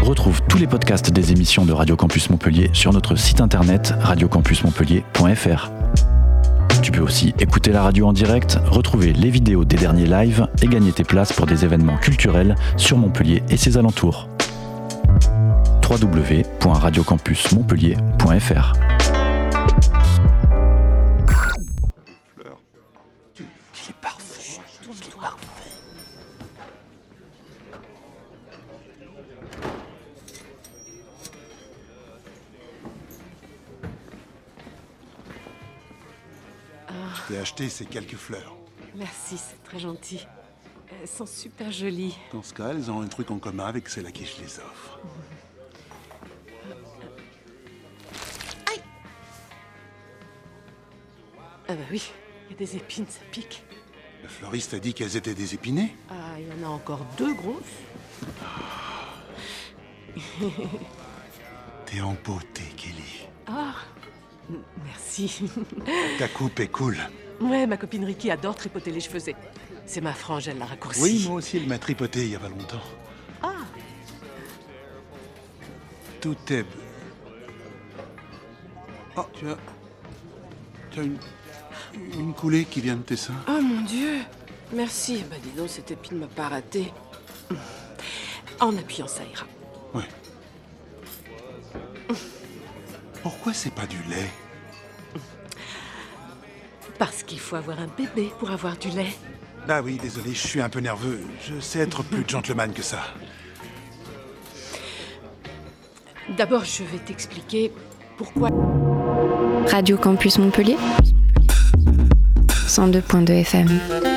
Retrouve tous les podcasts des émissions de Radio Campus Montpellier sur notre site internet radiocampusmontpellier.fr. Tu peux aussi écouter la radio en direct, retrouver les vidéos des derniers lives et gagner tes places pour des événements culturels sur Montpellier et ses alentours. www.radiocampusmontpellier.fr. C'est parfait. C'est parfait. Je t'ai acheté ces quelques fleurs. Merci, c'est très gentil. Elles sont super jolies. Dans ce cas, elles ont un truc en commun avec celle à qui je les offre. Aïe! Ah bah oui, il y a des épines, ça pique. Le fleuriste a dit qu'elles étaient des épinées. Ah, il y en a encore 2 grosses. T'es en beauté, Kelly. Ah, merci. Ta coupe est cool. Ouais, ma copine Ricky adore tripoter les cheveux. C'est ma frange, elle l'a raccourci. Oui, moi aussi, elle m'a tripoté il y a pas longtemps. Ah, Tout est... Oh, tu as une coulée qui vient de tes seins. oh mon Dieu. Merci. Bah dis donc, cette épine m'a pas raté. En appuyant, ça ira. Ouais. Pourquoi c'est pas du lait? Parce qu'il faut avoir un bébé pour avoir du lait. Bah oui, désolé, je suis un peu nerveux. Je sais être plus gentleman que ça. D'abord, je vais t'expliquer pourquoi... Radio Campus Montpellier 102.2 FM.